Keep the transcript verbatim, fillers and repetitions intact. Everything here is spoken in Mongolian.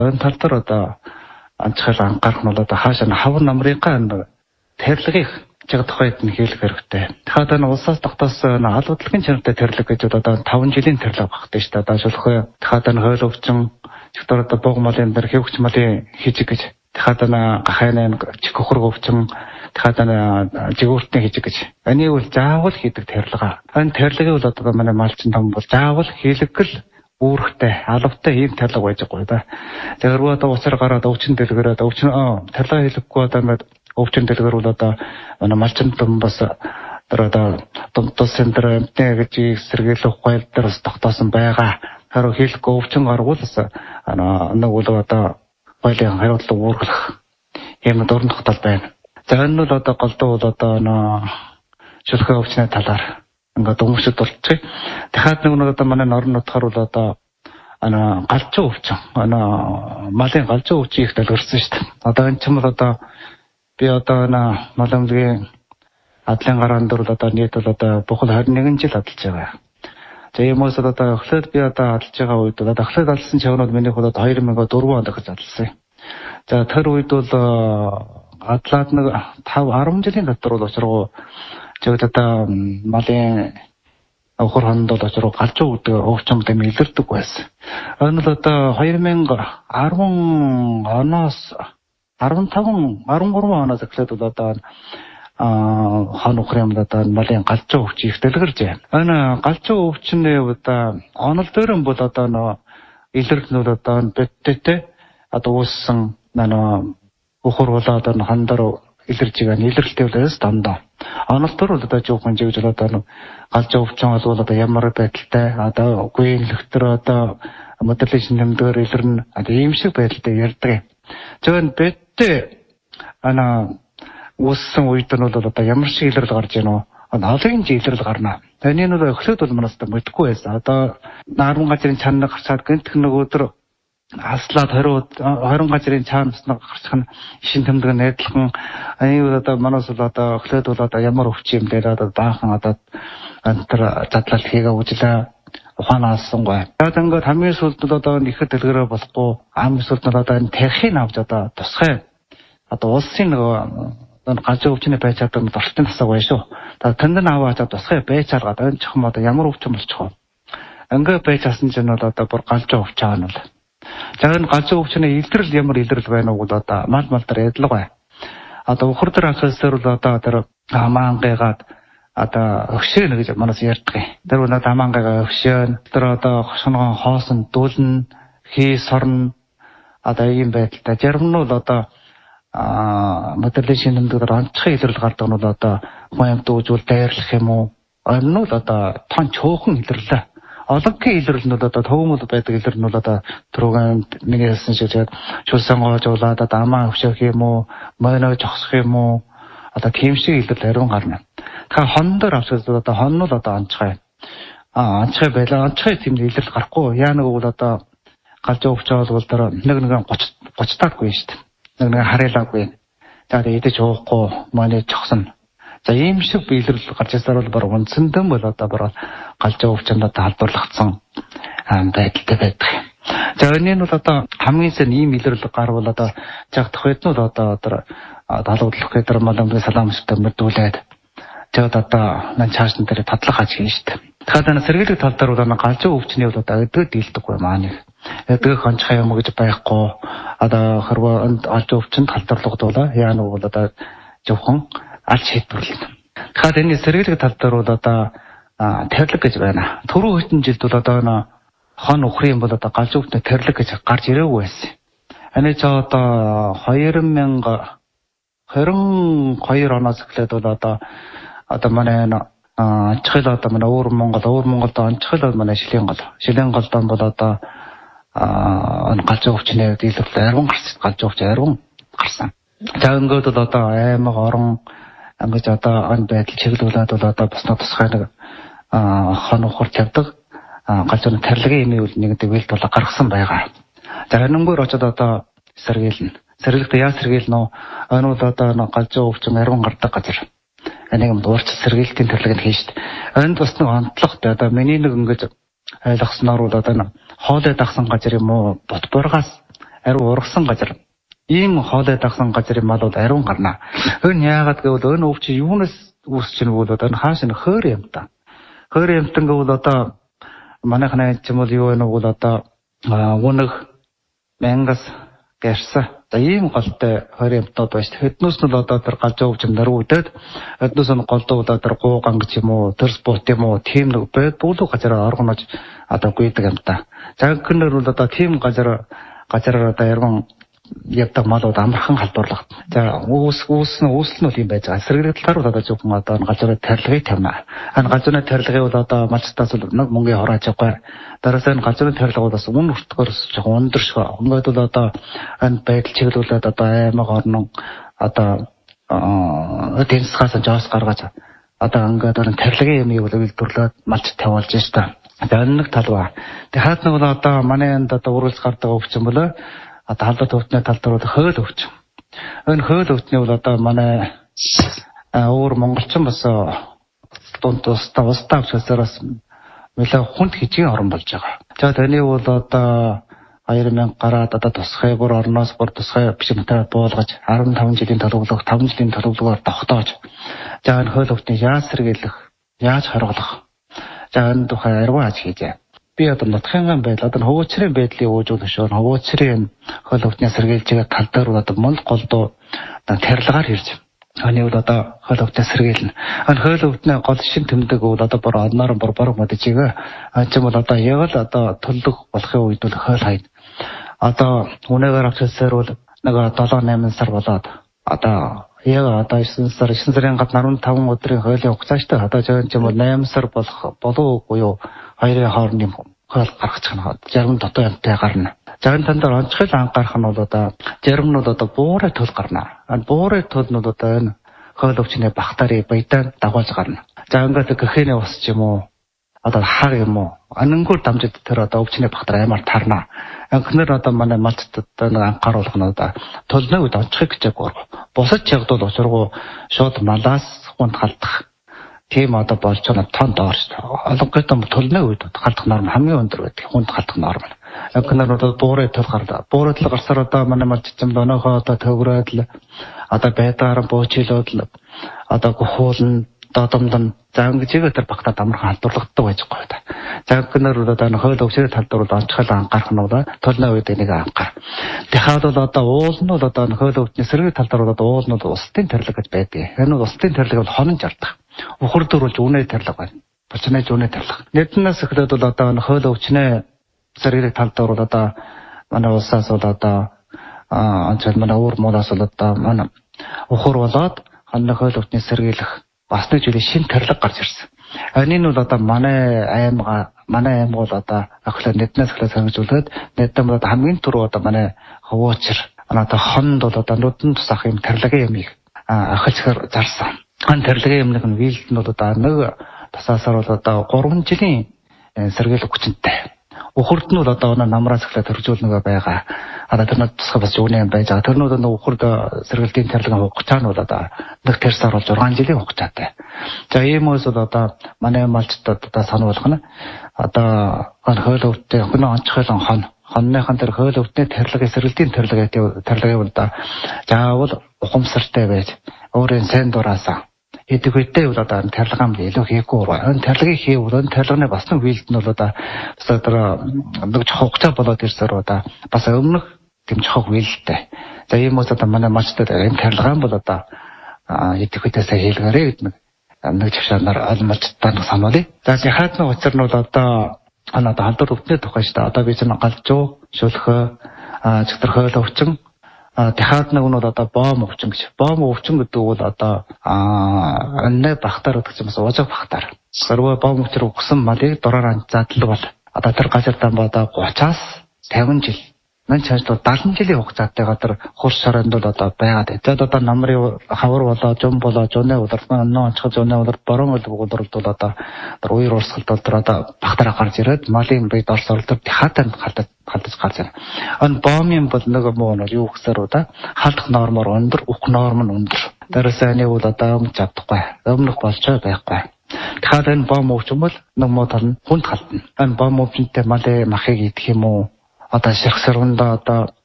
Энэ тал дээр одоо анчхал анхаарах нь бол одоо хаашаа нь хавар намрынхаа тэрлэгийг жигдохойд нь хийх хэрэгтэй. Тэгэхээр энэ улсаас тогтоосон албадлагын чанартай тэрлэг гэж одоо таван жилийн тэрлэг багтдаг шүү дээ. Одоо шулхой тэгэхээр энэ хойл өвчин чигтөр одоо бог малын дээр хэвч малын хижиг гэж. Тэгэхээр энэ гахайны чиххөрг өвчин тэгэхээр энэ жигүүртний хижиг гэж. Энийг бол заавал хийдэг тэрлэг. Энэ тэрлэгийг бол одоо манай малчин том бол заавал хийлэгэл үүрэгтэй, алавтай ийм тэрлэг байж байгаа да. Тэгэхээр одоо уцаар гараад өвчин дэлгэрээд өвчин тэрлэг хийлэхгүй одоо ингээд өвчин дэлгэр бол одоо малчин том бас тэр одоо томтос центр эмтэ гэж сэргийлэх гойл дээр бас тогтоосон байгаа. Харин хийлэхгүй өвчин гаргуул бас нэг бол одоо гойлын хариуцлага үүргэх ийм дурн тогтоол байна. За энэ бол одоо голдуу бол одоо шүлхээ өвчний талаар ингээд өмсөд болчих. Дахиад нэг одоо манай орон нутгаар бол одоо ана галзуу өвчин ана малын галзуу өвчин их дэлгэрсэн шүү дээ. Одоо энэ ч юм бол одоо би одоо ана маламгийн адлын гараан дээр бол одоо нийт бол одоо бухал харин нэгэн жил адалж байгаа. За ийм үс одоо эхлээд би одоо адалж байгаа үед бол одоо эхлээд адалсан чавнууд миний худад хоёр мянга дөрвөн онд гэж адалсан. За тэр үед бол адлаад нэг тав арван жилийн дотор бол очроо жигд одоо малын охор хонд бол очроо галзуу гэдэг өвчин мэт илэрдэг байсан. Энэ л одоо хоёр мянга арван оноос арван таван арван гурван оноос эхлээд бол одоо а хан ухрын одоо малын галзуу өвчин их дэлгэрж байна. Энэ галзуу өвчний одоо онол дээрэн бол одоо нөө илэрхнүүд одоо бэттэй одоо ууссан нөө өхөр болоод одоо хандар илэрж байгаа илэрлэлтэй болоос дандаа. Онол дээр бол одоо жоохон жигж одоо галзуу өвчин бол одоо ямар байдалтай одоо гүйнлэгтэр одоо моделизм нэмдгээр илэрнэ одоо ийм шиг байдалтай ярьдаг. Зөвхөн бэттэй ана ууссан үед нь бол одоо ямар шиг илрэл гарч ийнө олон жилрэл гарна. Таны нь эхлээд бол манаас мэдгүй байсан. Одоо наран газрын чанар гарчаад гэнтх нэг өдөр аслаад хорин газрын чанаас гарчих нь шин тэмдэг найдлахын аюу одоо манаас бол одоо эхлээд бол одоо ямар өвчин юм дээр одоо баахан одоо антар задлал хийгээ үжлээ ухаанаас-гүй. Тэгээд ингээд хамгийн сүүлд нь одоо нэхэд дэлгэрээ болохгүй ам сүүлд нь одоо энэ тархийг авч одоо тусгай одоо улсын нэг галзуу өвчний байж чаддаг дорчтын тасаг байна шүү. Тэгээд тэнд нь аваад тусгай байж чаргаад энэ чухам одоо ямар өвчин болчих вэ? Ингээд байж асан чинь бол одоо бүр галзуу өвчин байна. За энэ галзуу өвчний илрэл ямар илрэл байна уу бол одоо мал мал дээр ядлаг бай. Одоо өхөр дээр ахсаар бол одоо тэр амаангайгаад одоо өгшөөнө гэж манаас ярьдаг. Тэр бол амаангайгаа өгшөөн. Тэр одоо хошгонгон хоосон дүүлэн хий сорн одоо ийм байдалтай. Зарим нь бол одоо а моделизм нэмдгээр онцгой илрэл гардаг нь бол одоо хүн дүүжүүл дайрлах юм уу? Энэ нь бол одоо тон чуухан илрлээ. Олонгийн илрэл нь бол одоо төвөмөл байдаг илрэл нь бол одоо түрүүн нэг хэлсэн шиг тэгээд шулсан гоожуулаад одоо амаа өвшөх юм уу? Мойноо жогсох юм уу? Одоо тийм шиг илрэл ариун гарна. Тэгэхээр хон дээр авчиж одоо хон нь л одоо онцгой. А онцгой байлаа. Онцгой тийм илрэл гарахгүй. Яа нэг бол одоо галзуу өвчөөл бол тэр нэг нэг гоц гоцтаагүй шүү дээ. Нэг нэг харилаагүй. Тэгээд идэж уухгүй манай чогсон. За ийм шиг илрэл гарч ирсээр бол баг үндсэндэн бол одоо баг галзуу өвчөнд одоо халдварлагдсан байдалтай байдаг. За энэ нь бол одоо хамгийн сайн ийм илрэл гарвал одоо жагдах үед нь одоо одоо талуудлах гэдэг маламгийн салаамстай мэдүүлээд тэгээд одоо нан чааш нь дээр татлах хаж хийн шүү дээ. Тэгэхээр энэ сэргийлэх тал дээр бол галзуу өвчний бол одоо өдөө дийлдэггүй маань. Өдөө хончхай юм гэж байхгүй. Одоо хэрвээ галзуу өвчөнд халдварлагдвал яа нэг бол одоо зөвхөн аль шийдвэрлэнэ. Тэгэхээр энэ сэргийлэх тал дээр бол одоо тэрлэг гэж байна. Түрүү хэдэн жилд бол одоо энэ хон ухрын бол одоо галзуу өвчний тэрлэг гэж гарч ирээгүй байсан. Энэ ч одоо хоёр мянга хорин хоёр оноос эхлээд бол одоо одоо манай анчхал одоо манай өвөр Монгол өвөр Монголд анчхал манай шилийн гол шилийн голд бол одоо а галзуу өвчний дийлэлт арван гарсан галзуу өвч арван гарсан. За ингээд бол одоо аймаг орон ингэж одоо ан байдал чиглүүлээд бол одоо бас тусгай нэг хон ухар тавьдаг галзууны тарилгын юм үл нэгдээ вэлд бол гаргасан байгаа. За ханамгаар очоод одоо сэргийлнэ. Сэргийлэхдээ яа сэргийлнэ вэ? Энэ бол одоо галзуу өвчин арван гардаг газар. Энийг юм дуурч сэргийлтийн төрлөг нь хийн шүү дээ. Энд бас нэг онцлогтой одоо миний нэг ингэж ойлгосноор бол одоо хоолой дагсан газар юм уу бот боргаас ариун ургасан газар. Ийм хоолой дагсан газрын малууд ариун гарна. Энэ яагаад гэвэл энэ өвч юунаас үүсч ийн бол одоо энэ хааш нь хойр юм та. Хойр юмтан гэвэл одоо манайхны ч юм бол юу вэ бол одоо үнэг мянгас гэрса. За ийм голтой хойр юмтууд байж хэднээс нь одоо тэр галзуу өвчм нөрвөдөд хэднээс нь голдуу одоо тэр гууган гэж юм уу тэр спорт юм уу тийм нэг байд бүлүү газараа оргоноож одоо гүйдэг юм та. За гэнээр бол одоо тийм газар газараар одоо ярган явдаг малууд амархан халдварлах. За үүс үүс нь үүсэл нь бол юм байж байгаа. Сэргэрэг талаар бол одоо зөвхөн одоо газрын тарилгыг тавина. Энэ газрын тарилгыг бол одоо малчтаас бол нэг мөнгөний хороож байгаа. Дараасаа энэ газрын тарилга бол бас үн өртгөөс жоохон өндөр шиг. Ингээд бол одоо энэ байдал чиглүүлээд одоо аймаг орнон одоо тэнцгээс жоос гаргаж одоо ингээд энэ тарилгын юмыг бол үйлдвэрлээд малчт тавиулж штэ. За энэ нэг тал ба. Тэгээ хаад нэг бол одоо манай энд одоо үргэлж гардаг өвчин болоо одоо халдвар төвтний тал дээр хууль өвчин. Энэ хууль өвчний бол одоо манай өөр монголчин бас дунд тусдаа устдаа өвчөөс нэлээд хүнд хичээн орон болж байгаа. За таны бол одоо хоёр мянга гараад одоо тусгай бүр орноос бүр тусгай бичмээр буулгаж арван таван жилийн төлөвлөгөө таван жилийн төлөвлөгөөр тогтоож. За энэ хууль өвчнийг яаж сэргийлэх, яаж хоригдох. За энэ тухай арван аж хийжээ. Би одоо нутгийн байдал одоо хөвөөчрийн байдлыг уужуулах шүүн хөвөөчрийн хөл өвчнээ сэргийлж байгаа тал дээр одоо монд голдуу тарилгаар ирж. Аны бол одоо хөл өвчнээ сэргийлнэ. Энэ хөл өвчнээ гол шин тэмдэг бол одоо бүр одноор бүр борог моджигээ. Ачим бол одоо яг л одоо төлөг болохын үед бол хөл хайд. Одоо үнэгээр авчсаар бол нэг долоо найман сар болоод одоо яг одоо chín сар chín сарын гадна арван таван өдрийн хуулийн хугацааштай одоо жоо юм бол найман сар болох болов уу хоёрын хоорондын хоол гаргачих нь зарим дотоо юмтай гарна. Зарим тандаар онцгой анхаарах нь бол одоо зарим нь бол одоо буурай төл гарна. Энэ буурай төл нь одоо энэ хоол өвчний бактери баятаа дагуулж гарна. За ингээд гэхээний ус ч юм уу одоо хар юм уу анангур дамжид тэр одоо өвчний бактери амар тарна. Анхнаар одоо манай малчтад нэг анхааруулах нь одоо төлний үед онцгой гэж гоор. Бусад чигдвэл учиргуу шууд малаас хунд халдах. Тийм одоо болж байгаа тон доорч. Олонхой том төлний үед халдах норм хамгийн өндөр байдаг. Хунд халдах норм. Анхнаар одоо буурай төл гарлаа. Буурай төл гарсаар одоо манай малчтам донохоо одоо төврөөд л одоо байдаар буучилоод л одоо гохуулн додомдон за ингэж тэр багтаа амархан халдварлагддаг байж байгаа та. За гэнээр бол одоо хууль өвчний тал дээр бол онцгой анхаарах нь бол төлний үед энийг анхаар. Дахиад бол одоо уул нь бол одоо хууль өвчний сэргийн тал дээр бол уул нь устын тарилга гэж байдаг. Энэ бол устын тарилга бол хонон жардах. Ухар дөрвөлж үнэ тарилга байна. Бочнаж үнэ тарилга. Нэгднээс эхлээд бол одоо хууль өвчний сэргийн тал дээр бол одоо манай улсаас бол одоо анчаад манай өөр муулаас бол одоо манай ухар болоод хоног хууль өвчний сэргийлэх бас нэг жилийн шин тарилга гарч ирсэн. Энэ нь бол одоо манай аймаг манай аймаг бол одоо ахлаа нэгднээс эхлээд сангижуулаад нэгдэн бол хамгийн түрүү одоо манай хөвөөчр одоо хонд бол одоо нүдэн тусах юм тарилгын юмыг ахилчаар зарсан. Энэ тарилгын юмных нь вилд нь бол одоо нэг тасаасаар бол одоо гурван жилийн сэргийлэх хүчинтэй. Ухард нь бол одоо намраас эхлээд төржүүлнэгээ байгаа. Одоо тэрнүүд тусгай бас юуны юм байж байгаа. Тэрнүүд нь ухард сэргийлтийн тарилгын хугацаа нь бол одоо нэг тэрсаар бол зургаан жилийн хугацаатай. За ийм үс бол одоо манай малчтад одоо сануулгах нь одоо хууль өвчтэй хүн онцгойлон хон хонныхан тэр хууль өвчний тарилгын сэргийлтийн тарилгын тарилгыг бол одоо заавал ухамсартай байж өөрийн сайн дураасаа эдэг үедээ бол одоо тарилгаан илүү хийхгүй байна. Энэ тарилгыг хийвэл энэ тарилганы бас нэг вилд нь бол одоо бас одоо нэг хугацаа болоод ирсээр одоо бас өмнөх дэмжих вилдтэй. За ийм үс одоо манай малчтад энэ тарилгаан бол одоо эдэг үедээсээ хийлгээрэй гэдэг нэг чагшаанаар алмалчтаа нэг сануулъя. За яхаадны учир нь бол одоо ана одоо халдвар өвчний тухай шүү дээ. Одоо би чинь галзуу, шөлхөө, чигтэр хууль өвчин дахиад нэг нь бол одоо бом өвчин гэж. Бом өвчин гэдэг бол одоо анны бахтар гэдэг чинь бас уужиг бахтар. Сөрвөө бом өвчрө өгсөн малыг дураар задлаг бол одоо тэр газар дан одоо гуцаас тавин жил мань чанч бол дагалан жилийн хугацаатайгаар тэр хурц шоронд бол одоо байгаад. За одоо намрын хавар болоо, жум болоо, жуны удирдсан нөө онцгой жуны удирд борон удирд бол одоо тэр уур урсгалд бол тэр одоо бахтараа гарч ирээд малын бие дорс орлоор хатанд халтаж халтаж гарч ирнэ. Энэ бомын бол нэг муу нь юу гэсээр удаа халдах нормоор өндөр, ух норм нь өндөр. Дээрээс энийг бол одоо өмч чадахгүй. Өмнөх болчоо байхгүй. Тэгэхээр энэ бом өвчин бол нэг муу тал нь хүнд халтна. Энэ бом өвчнтэй малын махыг идэх юм уу? Одоо ширхсэрвэндээ одоо